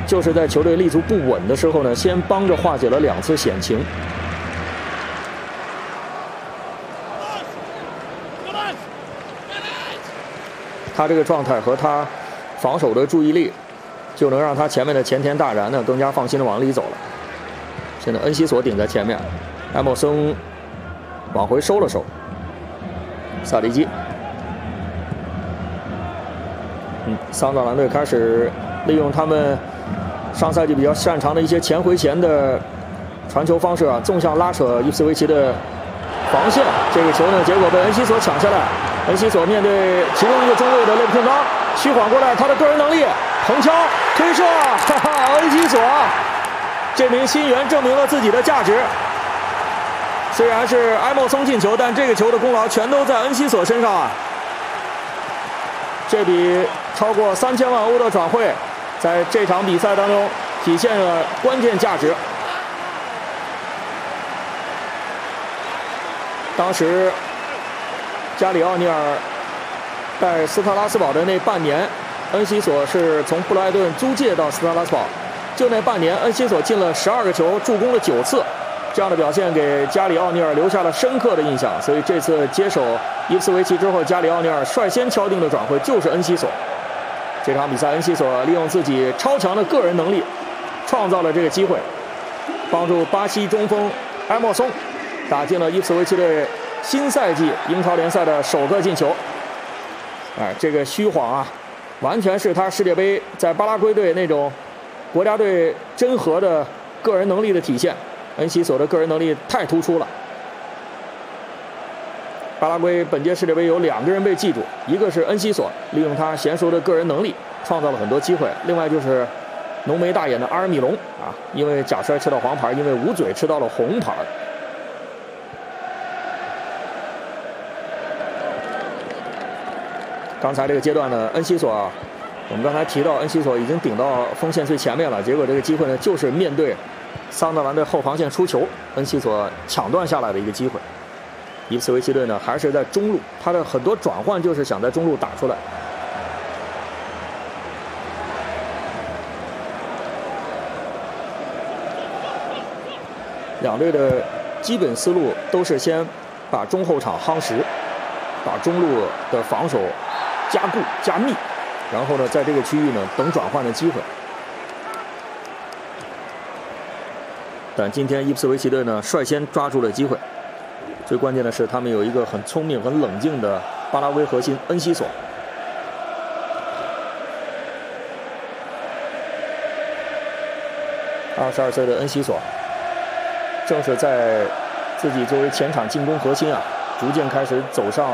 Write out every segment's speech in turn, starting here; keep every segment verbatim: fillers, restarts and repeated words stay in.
就是在球队立足不稳的时候呢，先帮着化解了两次险情。他这个状态和他防守的注意力，就能让他前面的前田大然呢更加放心的往里走了。现在恩西索顶在前面，埃默森往回收了手，萨利基。嗯，桑德兰队开始利用他们上赛季比较擅长的一些前回前的传球方式啊，纵向拉扯伊夫斯维奇的防线。这个球呢，结果被恩西索抢下来。恩西索面对其中一个中卫的勒普顿冈，虚晃过来，他的个人能力，横敲推射，哈哈，恩西索这名新援证明了自己的价值。虽然是埃默松进球，但这个球的功劳全都在恩西索身上啊！这笔超过三千万欧的转会，在这场比赛当中体现了关键价值。当时加里奥尼尔带斯特拉斯堡的那半年，恩西索是从布莱顿租借到斯特拉斯堡，就那半年，恩西索进了十二个球，助攻了九次。这样的表现给加里奥尼尔留下了深刻的印象，所以这次接手伊夫斯维奇之后，加里奥尼尔率先敲定的转会就是恩西索。这场比赛，恩西索利用自己超强的个人能力，创造了这个机会，帮助巴西中锋埃默松打进了伊夫斯维奇队新赛季英超联赛的首个进球。哎，这个虚晃啊，完全是他世界杯在巴拉圭队那种国家队真核的个人能力的体现。恩西索的个人能力太突出了。巴拉圭本届世界杯有两个人被记住，一个是恩西索，利用他娴熟的个人能力创造了很多机会；另外就是浓眉大眼的阿尔米隆啊，因为假摔吃到黄牌，因为捂嘴吃到了红牌。刚才这个阶段呢，恩西索啊，我们刚才提到恩西索已经顶到锋线最前面了，结果这个机会呢，就是面对桑德兰队后防线出球，恩西索抢断下来的一个机会。伊夫斯维奇队呢，还是在中路，他的很多转换就是想在中路打出来。两队的基本思路都是先把中后场夯实，把中路的防守加固加密，然后呢，在这个区域呢等转换的机会。但今天伊夫斯维奇队呢率先抓住了机会，最关键的是他们有一个很聪明、很冷静的巴拉圭核心恩西索。二十二岁的恩西索，正是在自己作为前场进攻核心啊，逐渐开始走上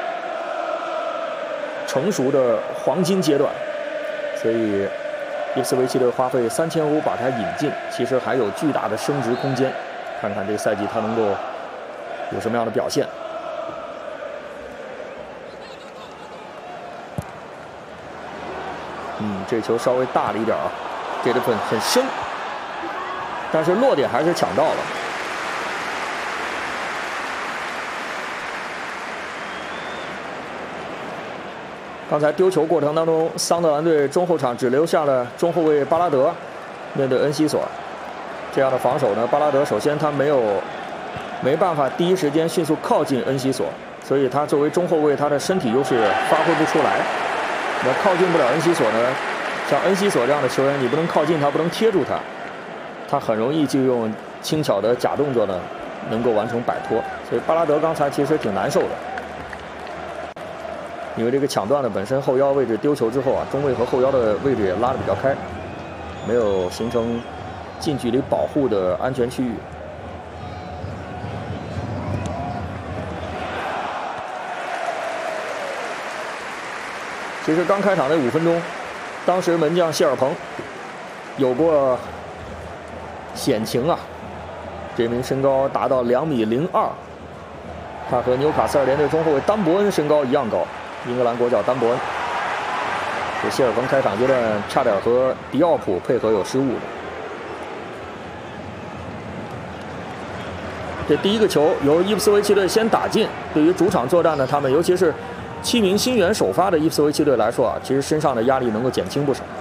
成熟的黄金阶段，所以伊夫斯维奇队花费三千欧把他引进，其实还有巨大的升值空间。看看这个赛季他能够有什么样的表现。嗯，这球稍微大了一点啊，这个分很深，但是落点还是抢到了。刚才丢球过程当中，桑德兰队中后场只留下了中后卫巴拉德面对恩西索，这样的防守呢，巴拉德首先他没有没办法第一时间迅速靠近恩西索，所以他作为中后卫，他的身体优势发挥不出来。那靠近不了恩西索呢，像恩西索这样的球员，你不能靠近他，不能贴住他，他很容易就用轻巧的假动作呢，能够完成摆脱。所以巴拉德刚才其实挺难受的。因为这个抢断的本身后腰位置丢球之后啊，中卫和后腰的位置也拉得比较开，没有形成近距离保护的安全区域。其实刚开场那五分钟，当时门将谢尔彭有过险情啊，这名身高达到两米零二，他和纽卡斯尔联队中后卫丹伯恩身高一样高。英格兰国脚丹伯恩，这谢尔彭开场阶段差点和迪奥普配合有失误的。这第一个球由伊夫斯维奇队先打进，对于主场作战呢，他们尤其是七名新援首发的伊夫斯维奇队来说啊，其实身上的压力能够减轻不少。